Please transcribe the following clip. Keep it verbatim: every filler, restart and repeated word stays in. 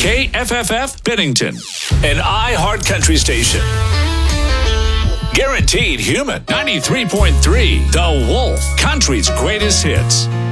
K F F F Bennington, an iHeart Country station. Guaranteed Human. ninety-three point three The Wolf, country's greatest hits.